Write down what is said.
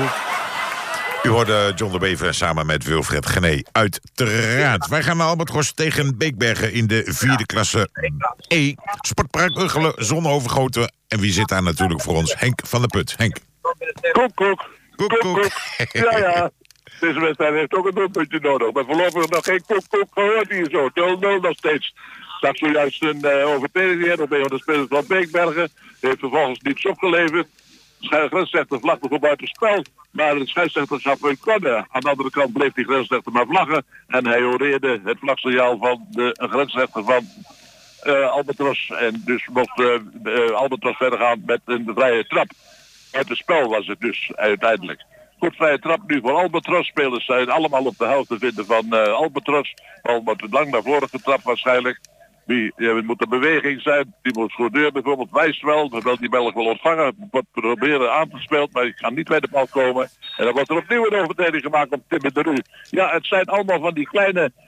U hoorde John de Bever samen met Wilfred Gené uiteraard. Wij gaan naar Albatros tegen Beekbergen in de 4e klasse E. Sportpark Uggelen, zonovergoten. En wie zit daar natuurlijk voor ons? Henk van der Put. Henk. Koek. Ja. Deze wedstrijd heeft ook een doelpuntje nodig. Maar voorlopig nog geen koek gehoord hier zo. 0-0 nog steeds. Zag zojuist een overtreding hier. Nog een van de spelers van Beekbergen. Heeft vervolgens niets opgeleverd. De grensrechter vlagde voor buitenspel. Maar de scheidsrechter gaf een corner. Aan de andere kant bleef die grensrechter maar vlaggen. En hij horeerde het vlagsignaal van de grensrechter van Albatros. En dus mocht Albatros verder gaan met een vrije trap. Uit het spel was het dus uiteindelijk. Goed, vrije trap nu voor Albatros. Spelers zijn allemaal op de helft te vinden van Albatros. Bal wordt lang naar voren getrapt waarschijnlijk. Het moet een beweging zijn. Die moet Gourdeur bijvoorbeeld wijst wel. Terwijl die Belg wil ontvangen. Wordt proberen aan te spelen. Maar die kan niet bij de bal komen. En dan wordt er opnieuw een overtreding gemaakt op Tim de Rue. Ja, het zijn allemaal van die kleine